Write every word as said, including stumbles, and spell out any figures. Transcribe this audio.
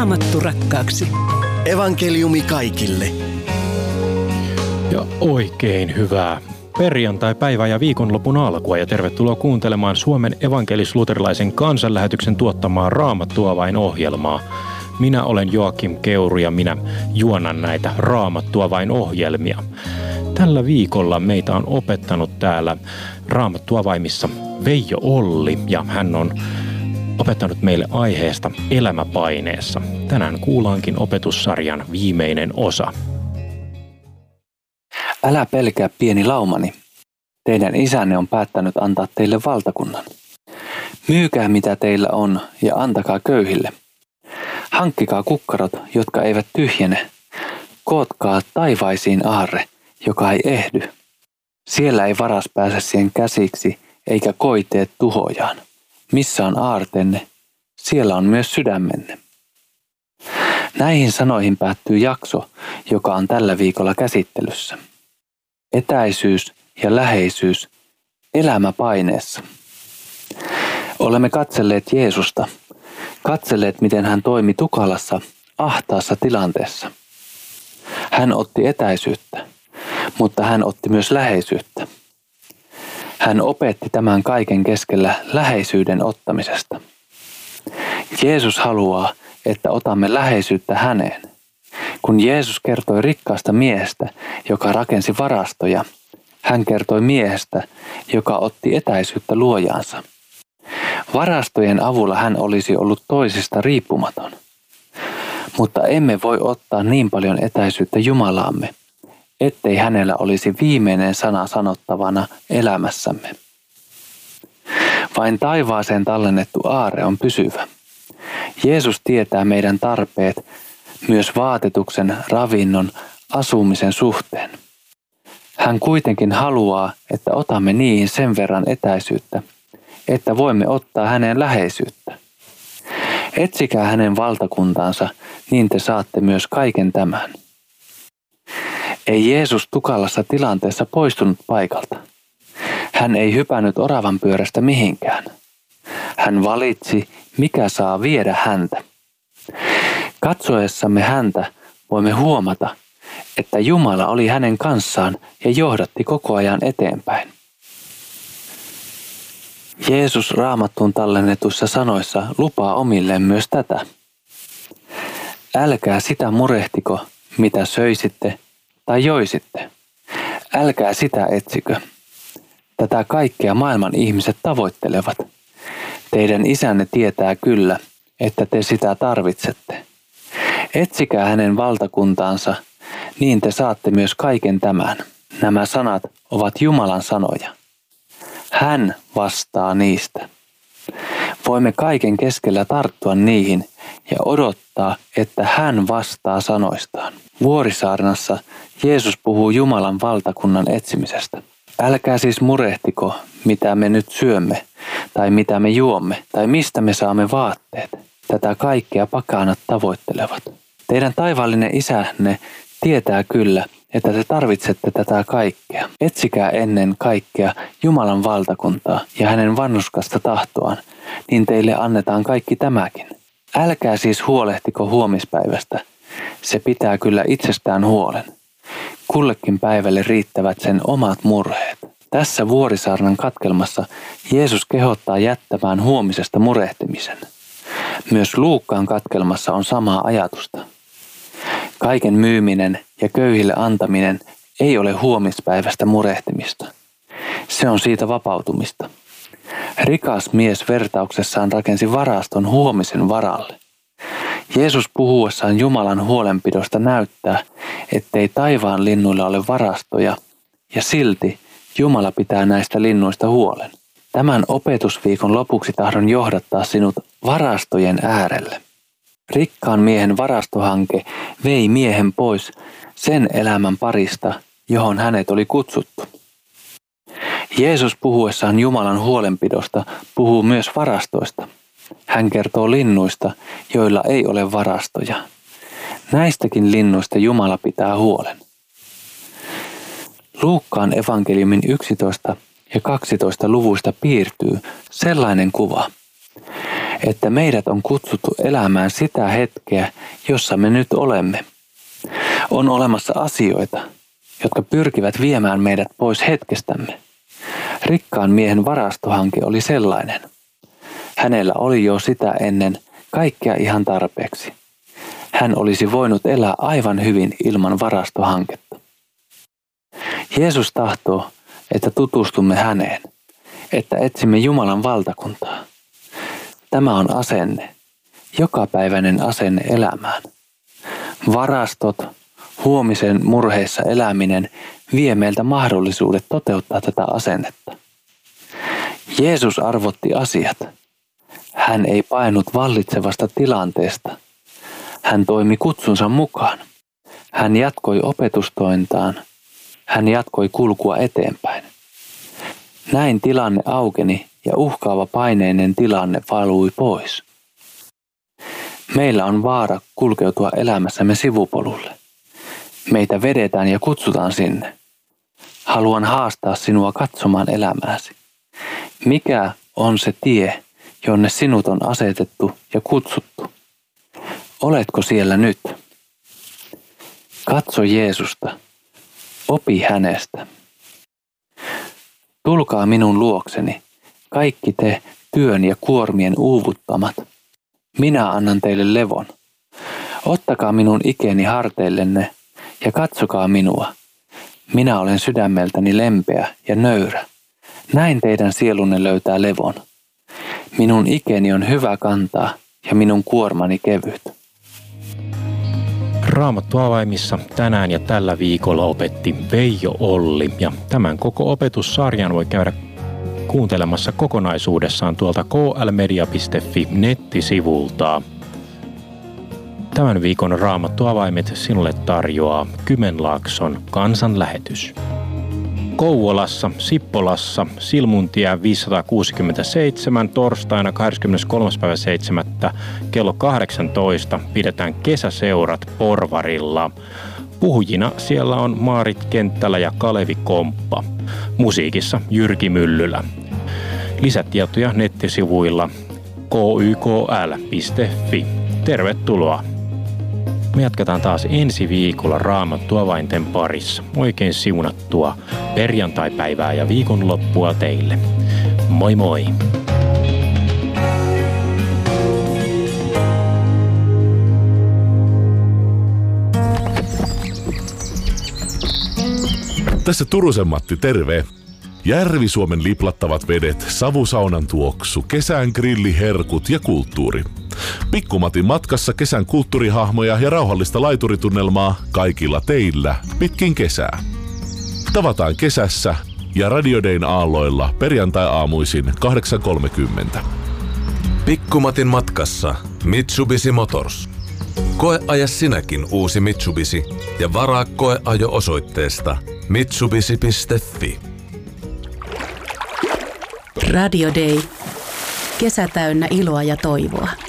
Raamattu rakkaaksi. Evankeliumi kaikille. Ja oikein hyvää perjantai-päivää ja viikonlopun alkua ja tervetuloa kuuntelemaan Suomen evankelis-luterilaisen kansanlähetyksen tuottamaa Raamattuavain-ohjelmaa. Minä olen Joakim Keuru ja minä juonan näitä Raamattuavain-ohjelmia. Tällä viikolla meitä on opettanut täällä Raamattuavaimissa Veijo Olli ja hän on opettanut meille aiheesta elämäpaineessa. Tänään kuullaankin opetussarjan viimeinen osa. Älä pelkää, pieni laumani. Teidän isänne on päättänyt antaa teille valtakunnan. Myykää mitä teillä on ja antakaa köyhille. Hankkikaa kukkarot, jotka eivät tyhjene. Kootkaa taivaisiin aarre, joka ei ehdy. Siellä ei varas pääse siihen käsiksi, eikä koiteet tuhojaan. Missä on aartenne, siellä on myös sydämenne. Näihin sanoihin päättyy jakso, joka on tällä viikolla käsittelyssä. Etäisyys ja läheisyys elämäpaineessa. Olemme katselleet Jeesusta, katselleet miten hän toimi tukalassa, ahtaassa tilanteessa. Hän otti etäisyyttä, mutta hän otti myös läheisyyttä. Hän opetti tämän kaiken keskellä läheisyyden ottamisesta. Jeesus haluaa, että otamme läheisyyttä häneen. Kun Jeesus kertoi rikkaasta miehestä, joka rakensi varastoja, hän kertoi miehestä, joka otti etäisyyttä luojaansa. Varastojen avulla hän olisi ollut toisista riippumaton. Mutta emme voi ottaa niin paljon etäisyyttä Jumalaamme, ettei hänellä olisi viimeinen sana sanottavana elämässämme. Vain taivaaseen tallennettu aarre on pysyvä. Jeesus tietää meidän tarpeet myös vaatetuksen, ravinnon, asumisen suhteen. Hän kuitenkin haluaa, että otamme niihin sen verran etäisyyttä, että voimme ottaa hänen läheisyyttä. Etsikää hänen valtakuntaansa, niin te saatte myös kaiken tämän. Ei Jeesus tukalassa tilanteessa poistunut paikalta. Hän ei hypännyt oravan pyörästä mihinkään. Hän valitsi, mikä saa viedä häntä. Katsoessamme häntä voimme huomata, että Jumala oli hänen kanssaan ja johdatti koko ajan eteenpäin. Jeesus Raamattuun tallennetuissa sanoissa lupaa omilleen myös tätä. Älkää sitä murehtiko, mitä söisitte tai joisitte. Älkää sitä etsikö. Tätä kaikkea maailman ihmiset tavoittelevat. Teidän isänne tietää kyllä, että te sitä tarvitsette. Etsikää hänen valtakuntaansa, niin te saatte myös kaiken tämän. Nämä sanat ovat Jumalan sanoja. Hän vastaa niistä. Voimme kaiken keskellä tarttua niihin ja odottaa, että hän vastaa sanoistaan. Vuorisaarnassa Jeesus puhuu Jumalan valtakunnan etsimisestä. Älkää siis murehtiko, mitä me nyt syömme, tai mitä me juomme, tai mistä me saamme vaatteet. Tätä kaikkea pakanat tavoittelevat. Teidän taivaallinen isänne tietää kyllä, että te tarvitsette tätä kaikkea. Etsikää ennen kaikkea Jumalan valtakuntaa ja hänen vanhurskasta tahtoaan, niin teille annetaan kaikki tämäkin. Älkää siis huolehtiko huomispäivästä. Se pitää kyllä itsestään huolen. Kullekin päivälle riittävät sen omat murheet. Tässä Vuorisaarnan katkelmassa Jeesus kehottaa jättämään huomisesta murehtimisen. Myös Luukkaan katkelmassa on samaa ajatusta. Kaiken myyminen ja köyhille antaminen ei ole huomispäivästä murehtimista. Se on siitä vapautumista. Rikas mies vertauksessaan rakensi varaston huomisen varalle. Jeesus puhuessaan Jumalan huolenpidosta näyttää, ettei taivaan linnuilla ole varastoja, ja silti Jumala pitää näistä linnuista huolen. Tämän opetusviikon lopuksi tahdon johdattaa sinut varastojen äärelle. Rikkaan miehen varastohanke vei miehen pois sen elämän parista, johon hänet oli kutsuttu. Jeesus puhuessaan Jumalan huolenpidosta puhuu myös varastoista. Hän kertoo linnuista, joilla ei ole varastoja. Näistäkin linnuista Jumala pitää huolen. Luukkaan evankeliumin yksitoista ja kaksitoista luvuista piirtyy sellainen kuva, että meidät on kutsuttu elämään sitä hetkeä, jossa me nyt olemme. On olemassa asioita, jotka pyrkivät viemään meidät pois hetkestämme. Rikkaan miehen varastohanke oli sellainen. Hänellä oli jo sitä ennen kaikkea ihan tarpeeksi. Hän olisi voinut elää aivan hyvin ilman varastohanketta. Jeesus tahtoo, että tutustumme häneen, että etsimme Jumalan valtakuntaa. Tämä on asenne, jokapäiväinen asenne elämään. Varastot, huomisen murheissa eläminen vie meiltä mahdollisuudet toteuttaa tätä asennetta. Jeesus arvotti asiat. Hän ei painut vallitsevasta tilanteesta. Hän toimi kutsunsa mukaan. Hän jatkoi opetustointaan. Hän jatkoi kulkua eteenpäin. Näin tilanne aukeni ja uhkaava paineinen tilanne valui pois. Meillä on vaara kulkeutua elämässämme sivupolulle. Meitä vedetään ja kutsutaan sinne. Haluan haastaa sinua katsomaan elämääsi. Mikä on se tie, jonne sinut on asetettu ja kutsuttu? Oletko siellä nyt? Katso Jeesusta. Opi hänestä. Tulkaa minun luokseni, kaikki te työn ja kuormien uuvuttamat. Minä annan teille levon. Ottakaa minun ikeni harteillenne ja katsokaa minua. Minä olen sydämeltäni lempeä ja nöyrä. Näin teidän sielunne löytää levon. Minun ikeni on hyvä kantaa ja minun kuormani kevyt. Raamattu avaimissa tänään ja tällä viikolla opetti Veijo Olli ja tämän koko opetussarjan voi käydä kuuntelemassa kokonaisuudessaan tuolta k l media piste f i nettisivulta. Tämän viikon Raamattu avaimet sinulle tarjoaa Kymenlaakson kansanlähetys. Kouvolassa, Sippolassa, Silmuntie viisisataakuusikymmentäseitsemän torstaina kahdeskymmeneskolmas päivä seitsemättä kello kahdeksantoista pidetään kesäseurat Porvarilla. Puhujina siellä on Maarit Kenttälä ja Kalevi Komppa. Musiikissa Jyrki Myllylä. Lisätietoja nettisivuilla k y k l piste f i. Tervetuloa! Me jatketaan taas ensi viikolla Raamattu avainten parissa. Oikein siunattua perjantaipäivää ja viikonloppua teille. Moi moi! Tässä Turusen Matti, terve! Järvi-Suomen liplattavat vedet, savusaunan tuoksu, kesän grilliherkut ja kulttuuri. Pikkumatin matkassa kesän kulttuurihahmoja ja rauhallista laituritunnelmaa kaikilla teillä pitkin kesää. Tavataan kesässä ja Radio Dayn aalloilla perjantai-aamuisin kahdeksan kolmekymmentä. Pikkumatin matkassa Mitsubishi Motors. Koeaja sinäkin uusi Mitsubishi ja varaa koeajo osoitteesta mitsubishi piste f i. Radio Day. Kesä täynnä iloa ja toivoa.